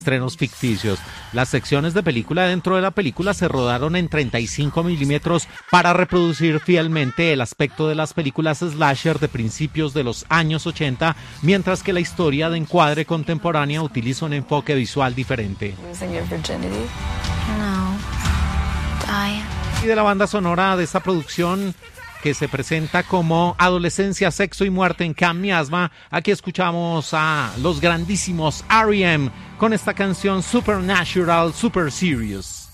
estrenos ficticios. Las secciones de película dentro de la película se rodaron en 35 milímetros para reproducir fielmente el aspecto de las películas slasher de principios de los años 80, mientras que la historia de encuadre contemporánea utiliza un enfoque visual diferente. Y de la banda sonora de esta producción, que se presenta como Adolescencia, Sexo y Muerte en Camp Miasma, aquí escuchamos a los grandísimos R.E.M. con esta canción Supernatural, Super Serious.